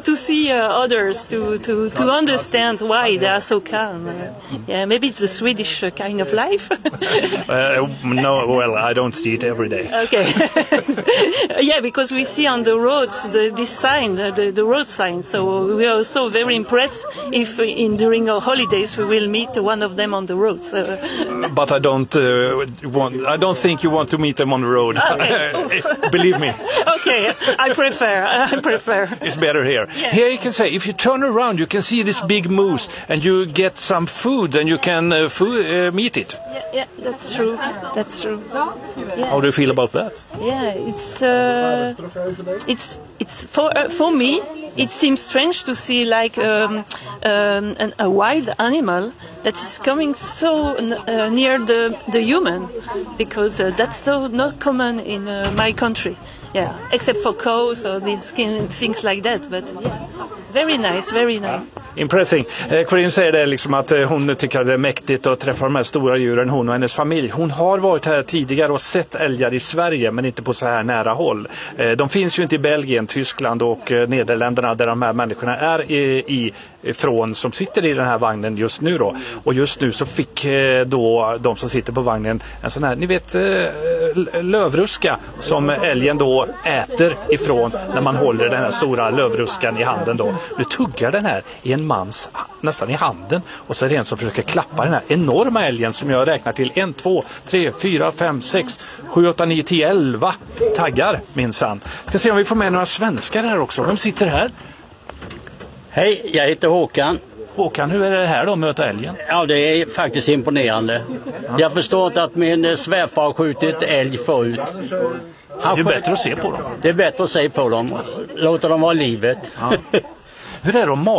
interesting to see others to understand why they are so calm. Yeah, maybe it's a Swedish kind of life. No, well, I don't see it every day. Okay. Yeah, because we see on the roads this sign, the road sign. So we are also very impressed if during our holidays we will meet one of them on the road. So. But I don't think you want to meet them on the road. Okay. Believe me. Okay, I prefer. It's better here. Yeah. Here you can say, if you turn around, you can see this big moose, and you get some food, and you can meet it. Yeah, that's true. Yeah. How do you feel about that? Yeah, it's for me. It seems strange to see like a wild animal that is coming so near the human, because that's so not common in my country. Yeah, except for cows or these things like that. But yeah, very nice. Impressing. Corinne säger det liksom att hon tycker att det är mäktigt att träffa de här stora djuren, hon och hennes familj. Hon har varit här tidigare och sett älgar i Sverige, men inte på så här nära håll. De finns ju inte i Belgien, Tyskland och Nederländerna där de här människorna är ifrån som sitter i den här vagnen just nu då. Och just nu så fick då de som sitter på vagnen en sån här, ni vet, lövruska som älgen då äter ifrån när man håller den här stora lövruskan i handen då. Nu tuggar den här i en mans nästan i handen, och så är det en som försöker klappa den här enorma älgen som jag räknar till 1, 2, 3, 4, 5, 6, 7, 8, 9, 10, 11 taggar minsann. Ska se om vi får med några svenskar här också. De sitter här. Hej, jag heter Håkan. Håkan, hur är det här då att möta älgen? Ja, det är faktiskt imponerande. Jag förstår inte att min svärfar har skjutit älg förut. Det är bättre att se på dem. Det är bättre att se på dem. Låta dem vara i livet. Ja. Hur är det att